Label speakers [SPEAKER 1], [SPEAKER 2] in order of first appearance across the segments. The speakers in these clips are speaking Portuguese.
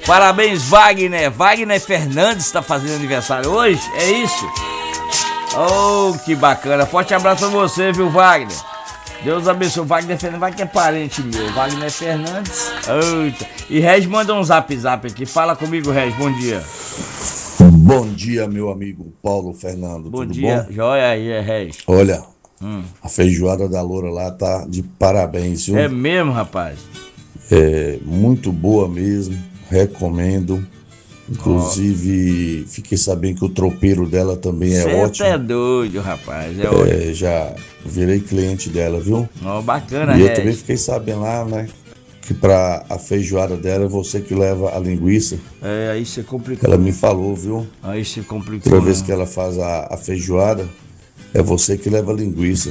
[SPEAKER 1] Parabéns, Wagner. Wagner Fernandes tá fazendo aniversário hoje, é isso? Oh, que bacana. Forte abraço pra você, viu, Wagner? Deus abençoe. Wagner Fernandes, vai que é parente meu. Wagner Fernandes. Eita. E Regis manda um zap aqui. Fala comigo, Regis. Bom dia.
[SPEAKER 2] Bom dia, meu amigo Paulo Fernando.
[SPEAKER 1] Bom
[SPEAKER 2] Tudo
[SPEAKER 1] dia.
[SPEAKER 2] bom?
[SPEAKER 1] Joia aí, Regis.
[SPEAKER 2] Olha, a feijoada da Loura lá tá de parabéns, viu?
[SPEAKER 1] É mesmo, rapaz?
[SPEAKER 2] É muito boa mesmo. Recomendo. Inclusive, fiquei sabendo que o tropeiro dela também é ótimo.
[SPEAKER 1] Você é doido, rapaz. É ótimo.
[SPEAKER 2] Já virei cliente dela, viu?
[SPEAKER 1] Oh, bacana,
[SPEAKER 2] E eu
[SPEAKER 1] Regis.
[SPEAKER 2] também fiquei sabendo lá, né? Que pra a feijoada dela é você que leva a linguiça.
[SPEAKER 1] É, aí você complicou.
[SPEAKER 2] Ela me falou, viu?
[SPEAKER 1] Aí você complicou.
[SPEAKER 2] Toda vez que ela faz a feijoada, é você que leva a linguiça.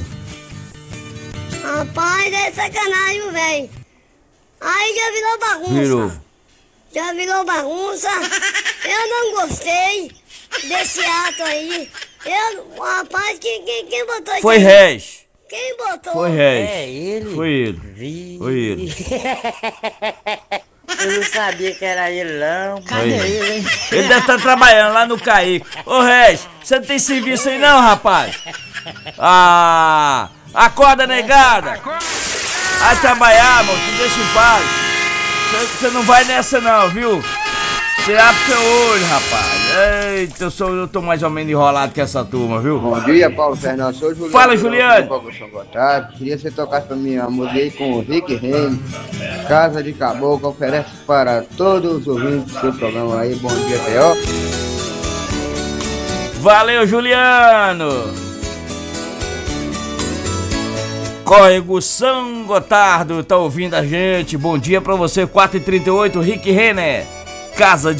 [SPEAKER 3] Rapaz, é sacanagem, velho. Aí já virou bagunça.
[SPEAKER 1] Virou.
[SPEAKER 3] Já virou bagunça. Eu não gostei desse ato aí. Rapaz, quem botou isso
[SPEAKER 1] Foi
[SPEAKER 3] aí?
[SPEAKER 1] Regis.
[SPEAKER 3] Quem botou?
[SPEAKER 1] Foi Regis.
[SPEAKER 4] É ele?
[SPEAKER 1] Foi ele. Foi ele.
[SPEAKER 4] Eu não sabia que era ele, não.
[SPEAKER 1] Cadê ele, hein? Ele deve estar trabalhando lá no Caíco. Ô, Regis, você não tem serviço aí não, rapaz? Ah, acorda, negada. Vai trabalhar, moço, me deixa em paz. Você não vai nessa não, viu? Você abre seu olho, rapaz. Eita, eu tô mais ou menos enrolado com essa turma, viu?
[SPEAKER 5] Bom dia, Paulo Fernando. Sou Juliano.
[SPEAKER 1] Fala, Juliano.
[SPEAKER 5] Boa tarde. Queria que você tocasse pra mim a música aí com o Rick Renner. Casa de Caboclo, oferece para todos os ouvintes do seu programa aí. Bom dia, Theo.
[SPEAKER 1] Valeu, Juliano. Córrego São Gotardo tá ouvindo a gente. Bom dia pra você, 4h38, Rick Renner. Casa